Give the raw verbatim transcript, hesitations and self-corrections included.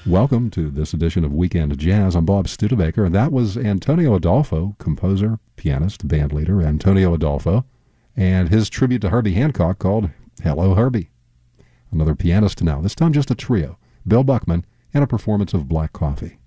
Welcome to this edition of Weekend Jazz. I'm Bob Studebaker, and that was Antonio Adolfo, composer, pianist, bandleader Antonio Adolfo, and his tribute to Herbie Hancock called Hello, Herbie. Another pianist now, this time just a trio, Bill Buckman, and a performance of Black Coffee.